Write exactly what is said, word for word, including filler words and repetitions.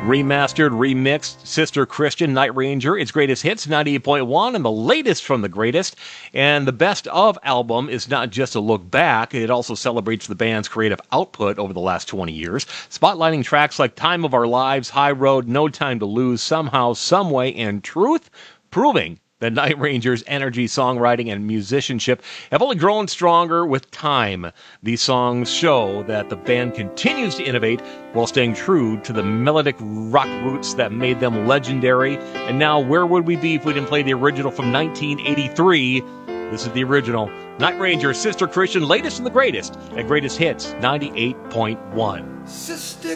Remastered, remixed, Sister Christian, Night Ranger, its greatest hits, ninety-eight point one, and the latest from the greatest. And the Best Of album is not just a look back, it also celebrates the band's creative output over the last twenty years, spotlighting tracks like Time of Our Lives, High Road, No Time to Lose, Somehow, Someway, and Truth, proving that Night Ranger's energy, songwriting, and musicianship have only grown stronger with time. These songs show that the band continues to innovate while staying true to the melodic rock roots that made them legendary. And now, where would we be if we didn't play the original from nineteen eighty-three? This is the original. Night Ranger, Sister Christian, latest and the greatest at Greatest Hits ninety-eight point one. Sister